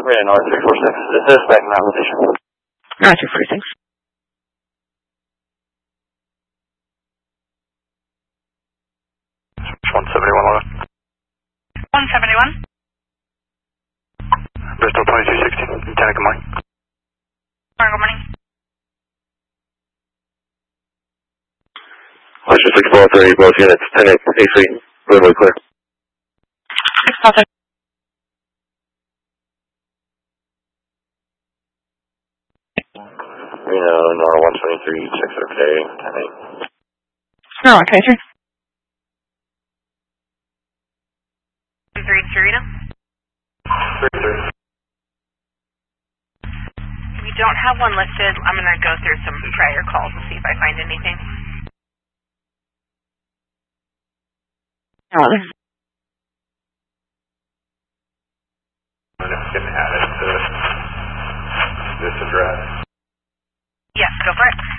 Incorporated North 346. This is back in application. North 346. It's 171. 171. Bristol 2260. Lieutenant, good morning. Good morning. License 643, both units, 10-8, AC, roadway clear. 643. Reno, Nora 123, 6OK, 10-8. No, 123. 133, Reno. 33. We don't have one listed. I'm going to go through some prior calls and see if I find anything. No. And it's going to add it to this address. Yes, go for it.